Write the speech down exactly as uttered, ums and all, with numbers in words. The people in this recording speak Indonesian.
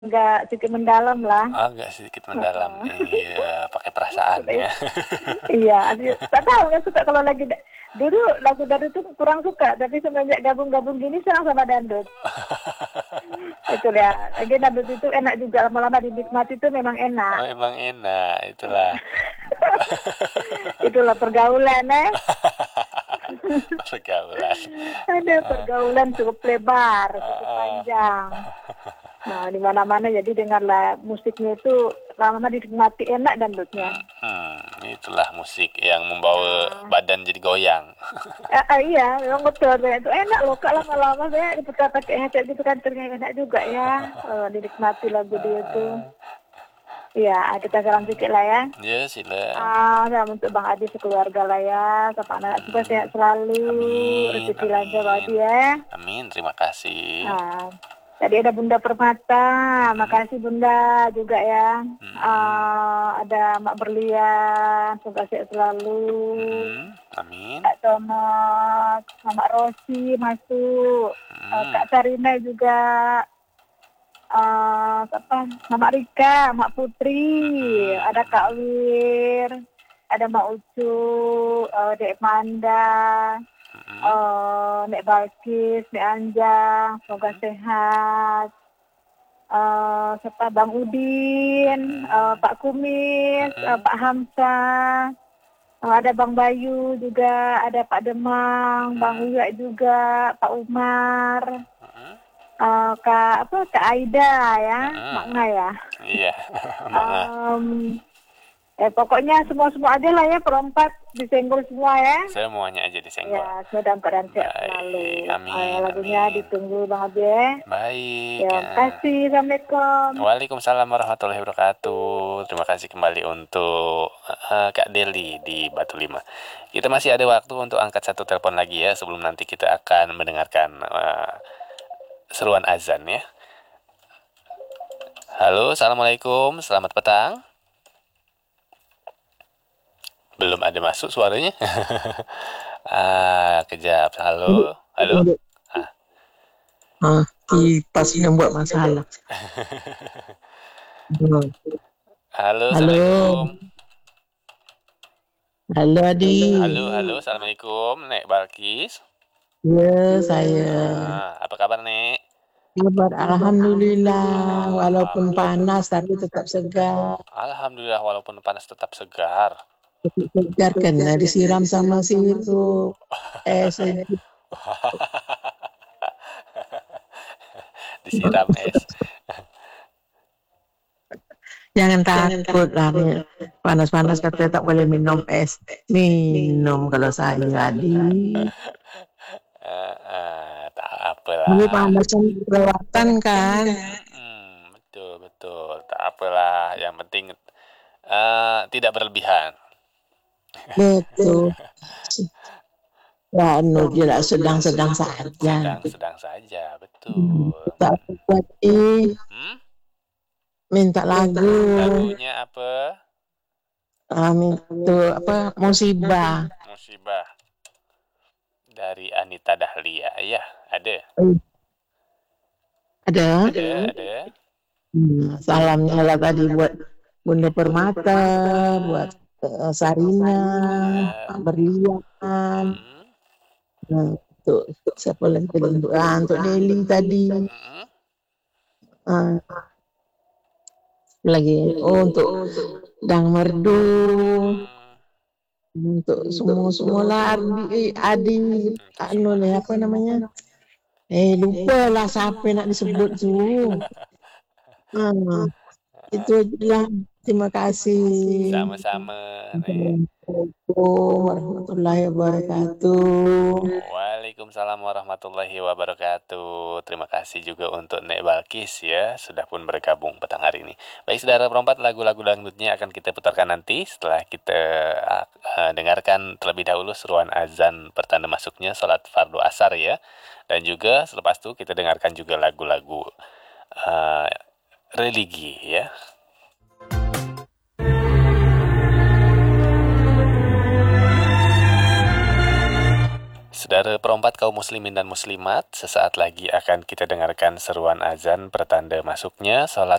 Nggak sedikit mendalam lah. Agak sedikit mendalam. Heeh. Iya, pakai perasaan Suka ya. ya. Iya, aduh, tak tahu nggak suka kalau lagi da- dulu lagu dangdut itu kurang suka, tapi semenjak gabung-gabung gini senang sama dangdut. Itu ya. Lagi dangdut itu enak juga lama-lama dinikmati itu memang Oh, enak. emang enak, itulah. Itulah pergaulan eh. Pergaulan. Ada pergaulan cukup lebar, cukup Ah, panjang. Nah, di mana-mana jadi dengarlah musiknya itu lama-lama dinikmati enak dangdutnya. hmm, itulah musik yang membawa Ah, badan jadi goyang. ah, ah, iya, memang betul. Saya itu enak loh, Kak, lama-lama saya diputar pakai headset gitu kan ternyata enak juga ya. Eh, dinikmati lagu dia itu. Iya, ah, kita salam sedikit lah ya. Ya, sila. Ah, salam untuk Bang Adi sekeluarga lah ya. Sama anak juga sehat selalu. Amin, Rezeki lancar Bang Adi amin. ya. Amin, terima kasih. Ah, tadi ada Bunda Permata, Hmm, makasih Bunda juga ya. hmm, Ah, ada Mak Berlian, semoga sehat selalu. hmm, amin. Kak Tomat, Mama Rosi masuk, Eh, Hmm, Kak Sarina juga, eh apa, Mama Rika, Mak Putri, hmm, ada Kak Wir, ada Mak Ucu, eh, Dek Manda, hmm, eh Nek Balkis, Nek Anjang, semoga hmm, sehat. Eh serta Bang Udin, eh, hmm, Pak Kumis, eh, hmm, Pak Hamsa, eh, ada Bang Bayu juga, ada Pak Demang, Bang hmm, Uya juga, Pak Umar, hmm, eh, Kak apa Kak Aida ya, hmm. Makna ya. Iya, Manga. Em, eh pokoknya semua-semua aja lah ya perempat disenggol semua ya. Semuanya aja disenggol. Ya, semoga dalam keadaan sehat Baik, selalu. Eh, amin, lagunya amin. ditunggu Bang Abi ya. Baik, Ya, ya. makasih. Assalamualaikum. Waalaikumsalam warahmatullahi wabarakatuh. Terima kasih kembali untuk eh, Kak Deli di Batu Lima. Kita masih ada waktu untuk angkat satu telepon lagi ya sebelum nanti kita akan mendengarkan eh, seruan azan ya. Halo, assalamualaikum, selamat petang. Belum ada masuk suaranya. ah, kejap. Halo, halo. Ah, Ah, kipas yang buat masalah. Hmm. halo, Halo, assalamualaikum. halo Adi. Halo, halo, assalamualaikum, Nek Balkis. Ya, saya. Ah, apa kabar, Nek? Kabar Alhamdulillah, walaupun panas tapi tetap segar. Alhamdulillah walaupun panas tetap segar. Tetap segar karena disiram sama sirup. Eh, sejuk. Disiram es. Jangan takut lah nih. Panas-panas katanya tak boleh minum es. Minum kalau saya Adi. Ah, ah, tak Ini apalah. panas kan kelewatan kan. Mm-mm, betul betul. Tak apalah. Yang penting eh, tidak berlebihan. Betul. Ya, anu dia lah sedang-sedang saja. Sedang-sedang saja. Hmm, Betul. tak buat ih, Hmm? minta lagu. Lagunya apa? Ah, minta apa musibah. Musibah dari Anita Dahlia. Ya, ada. Ada? Ada, ada. Hmm, salamnya lah tadi buat Bunda Permata, buat eh, Sarina, Eh, Pak Berlian. mm-mm, Nah, untuk siapa lagi tadi? Ah, untuk Deli tadi. mm-mm, Ah, lagi oh untuk Dang Merdu, mm. untuk semua semua lah Adi, Adi Untuk anu nih semuanya. apa namanya? Eh lupa lah siapa nak disebut tu. Ah, itu aja lah. Terima kasih. Sama-sama, Nek. Assalamualaikum warahmatullahi wabarakatuh. Waalaikumsalam warahmatullahi wabarakatuh. Terima kasih juga untuk Nek Balkis ya, sudah pun bergabung petang hari ini. Baik saudara perempat, lagu-lagu dangdutnya akan kita putarkan nanti setelah kita uh, dengarkan terlebih dahulu seruan azan pertanda masuknya sholat fardu asar ya. Dan juga selepas itu kita dengarkan juga lagu-lagu uh, religi ya. Saudara perempat kaum muslimin dan muslimat, sesaat lagi akan kita dengarkan seruan azan pertanda masuknya salat